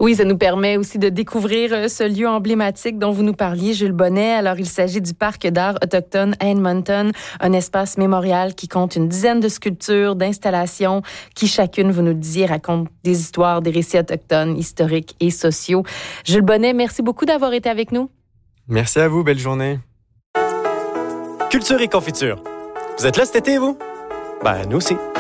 Oui, ça nous permet aussi de découvrir ce lieu emblématique dont vous nous parliez, Jules Bonnet. Alors, il s'agit du Parc d'art autochtone à Edmonton, un espace mémorial qui compte une dizaine de sculptures, d'installations qui, chacune, vous nous le disiez, racontent des histoires, des récits autochtones, historiques et sociaux. Jules Bonnet, merci beaucoup d'avoir été avec nous. Merci à vous, belle journée. Culture et confiture. Vous êtes là cet été, vous? Ben, nous aussi.